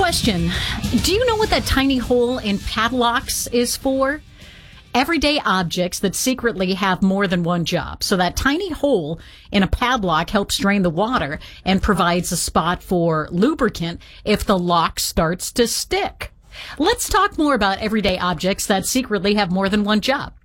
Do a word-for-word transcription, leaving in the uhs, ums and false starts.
question. Do you know what that tiny hole in padlocks is for? Everyday objects that secretly have more than one job. So that tiny hole in a padlock helps drain the water and provides a spot for lubricant if the lock starts to stick. Let's talk more about everyday objects that secretly have more than one job.